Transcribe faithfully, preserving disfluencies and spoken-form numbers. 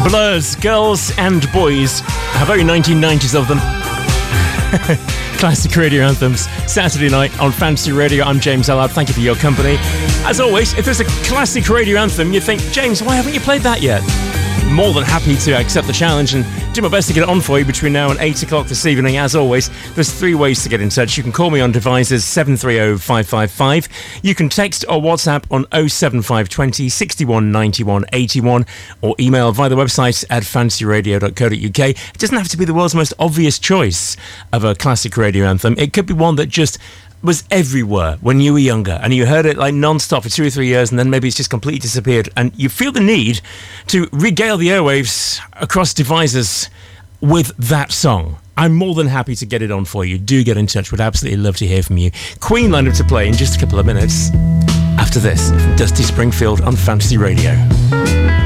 Blurs, Girls and Boys. How very nineteen nineties of them. Classic radio anthems, Saturday night on Fantasy Radio. I'm James Allard. Thank you for your company. As always, if there's a classic radio anthem you think, James, why haven't you played that yet? More than happy to accept the challenge and do my best to get it on for you between now and eight o'clock this evening. As always, there's three ways to get in touch. You can call me on devices seven three zero five five five. You can text or WhatsApp on oh seven five two oh six one nine one eight one, or email via the website at fantasy radio dot co dot uk. It doesn't have to be the world's most obvious choice of a classic radio anthem. It could be one that just was everywhere when you were younger and you heard it like non-stop for two or three years, and then maybe it's just completely disappeared, and you feel the need to regale the airwaves across devices with that song. I'm more than happy to get it on for you. Do get in touch. Would absolutely love to hear from you. Queen lined up to play in just a couple of minutes after this from Dusty Springfield on Fantasy Radio.